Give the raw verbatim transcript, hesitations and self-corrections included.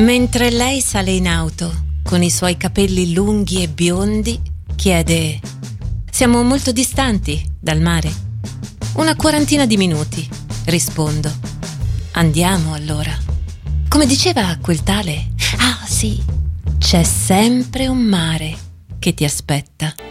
Mentre lei sale in auto, con i suoi capelli lunghi e biondi, chiede: siamo molto distanti dal mare? Una quarantina di minuti, rispondo. Andiamo allora. Come diceva quel tale? Ah sì, c'è sempre un mare che ti aspetta.